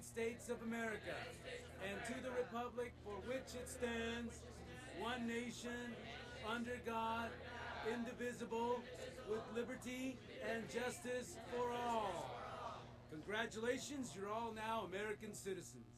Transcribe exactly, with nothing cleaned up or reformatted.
United States of America and to the republic for which it stands, one nation, under God, indivisible, with liberty and justice for all. Congratulations, you're all now American citizens.